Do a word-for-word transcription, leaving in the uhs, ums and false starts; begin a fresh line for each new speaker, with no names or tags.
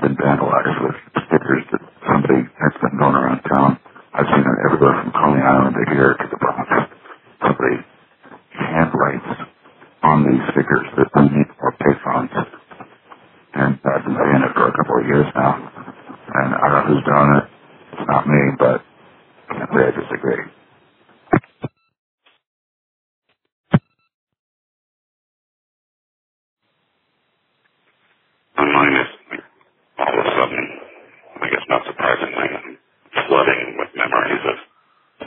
been vandalized with stickers that somebody has been going around town. I've seen it everywhere from Coney Island to here to the Bronx. Somebody handwrites on these stickers that we need more payphones. And I've been saying it for a couple of years now. And I don't know who's doing it. It's not me, but I can't say I disagree.